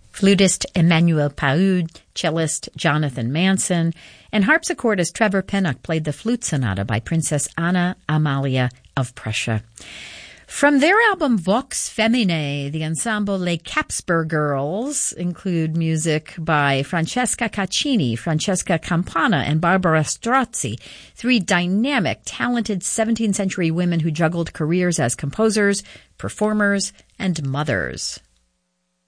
flutist Emmanuel Paud, cellist Jonathan Manson, and harpsichordist Trevor Pinnock played the flute sonata by Princess Anna Amalia of Prussia. From their album Vox Feminae, the ensemble Les Capsper Girls include music by Francesca Caccini, Francesca Campana, and Barbara Strozzi, three dynamic, talented 17th century women who juggled careers as composers, performers, and mothers.